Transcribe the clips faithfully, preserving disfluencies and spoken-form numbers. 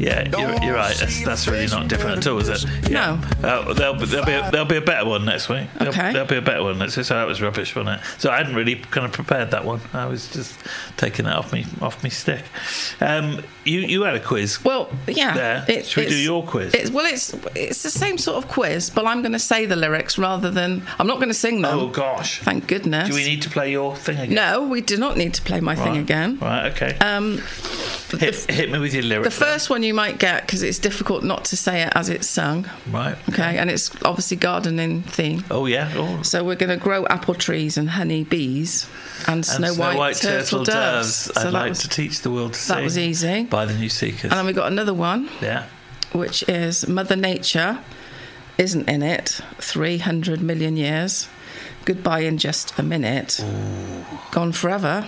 Yeah, you're, you're right. That's, that's really not different at all, is it? Yeah. No. Uh, there'll, be, there'll, be a, there'll be a better one next week. There'll, Okay. There'll be a better one next week. So that was rubbish, wasn't it? So I hadn't really kind of prepared that one. I was just taking that off me off me stick. Um, you you had a quiz. Well, yeah. There. It, Should we do it's- your quiz? It's, well, it's it's the same sort of quiz, but I'm going to say the lyrics rather than... I'm not going to sing them. Oh, gosh. Thank goodness. Do we need to play your thing again? No, we do not need to play my thing Right. again. Right, okay. Um, hit, hit me with your the lyrics. first one you might get, because it's difficult not to say it as it's sung. Right. Okay, and it's obviously gardening theme. Oh, yeah. Oh. So we're going to grow apple trees and honey bees and Snow, And Snow White, turtle, doves. So I'd that like was, to teach the world to that sing. was easy. By the New Seekers. And then we got another one, Yeah. which is Mother Nature isn't in it. three hundred million years. Goodbye in just a minute. Ooh. Gone forever.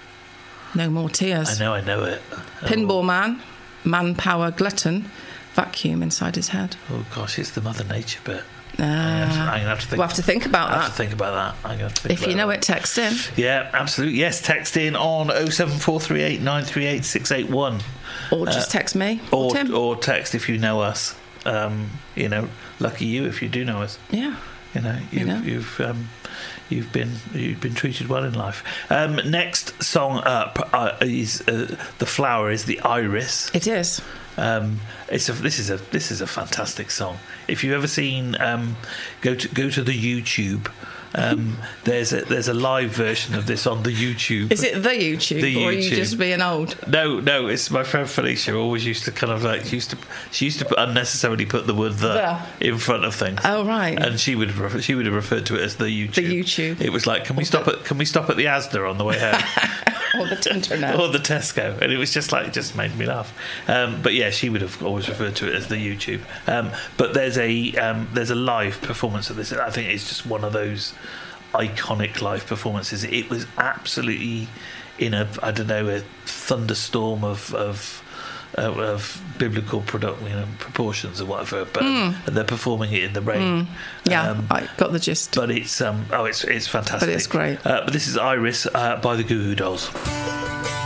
No more tears. I know, I know it. Pinball Oh, man, manpower glutton, vacuum inside his head. oh gosh, it's the Mother Nature bit. Uh, I'm going to have to think. we'll have to think about I have that. to think about that. I'm gonna have to think If you about know that. it, text in. Yeah, absolutely. Yes, text in on oh seven four three eight nine three eight six eight one. Or just text me. Or, Tim. or text if you know us. Um, you know, lucky you if you do know us. Yeah. You know, you've You know. you've um, you've been you've been treated well in life. Um, next song up uh, is uh, The Flower is the Iris. It is. Um, it's a this is a this is a fantastic song. If you've ever seen, um, go to go to the YouTube. Um, there's a there's a live version of this on the YouTube. Is it the YouTube? The Or are you YouTube. just being old? No, no, it's my friend Felicia always used to kind of like used to she used to put, unnecessarily put the word the, The. in front of things. Oh, right. And she would have refer- she would have referred to it as the YouTube. The YouTube. It was like, can we stop at can we stop at the Asda on the way home? Or the internet. Or the Tesco, and it was just like it just made me laugh. Um, but yeah, she would have always referred to it as the YouTube. Um, but there's a um, there's a live performance of this. I think it's just one of those iconic live performances. It was absolutely in a I don't know a thunderstorm of of. Uh, of biblical product, you know, proportions or whatever, but Mm. and they're performing it in the rain. Yeah, Um, I got the gist. but it's um oh, it's it's fantastic. But it's great. Uh, but this is Iris uh, by the Goo Goo Dolls.